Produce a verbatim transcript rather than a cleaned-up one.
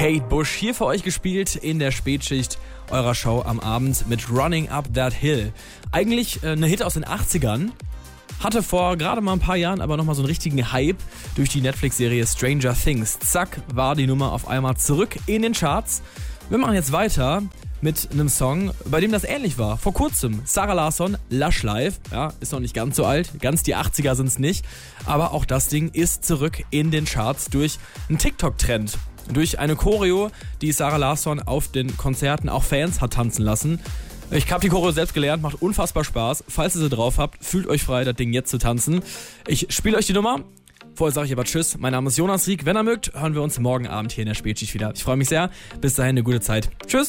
Kate Bush hier für euch gespielt in der Spätschicht eurer Show am Abend mit Running Up That Hill. Eigentlich äh, eine Hit aus den achtzigern. Hatte vor gerade mal ein paar Jahren aber nochmal so einen richtigen Hype durch die Netflix-Serie Stranger Things. Zack, war die Nummer auf einmal zurück in den Charts. Wir machen jetzt weiter mit einem Song, bei dem das ähnlich war. Vor kurzem, Zara Larsson, Lush Life. Ja, ist noch nicht ganz so alt, ganz die achtziger sind es nicht. Aber auch das Ding ist zurück in den Charts durch einen TikTok-Trend. Durch eine Choreo, die Zara Larsson auf den Konzerten auch Fans hat tanzen lassen. Ich habe die Choreo selbst gelernt, macht unfassbar Spaß. Falls ihr sie drauf habt, fühlt euch frei, das Ding jetzt zu tanzen. Ich spiele euch die Nummer. Vorher sage ich aber Tschüss. Mein Name ist Jonas Rieck. Wenn ihr mögt, hören wir uns morgen Abend hier in der Spätschicht wieder. Ich freue mich sehr. Bis dahin eine gute Zeit. Tschüss.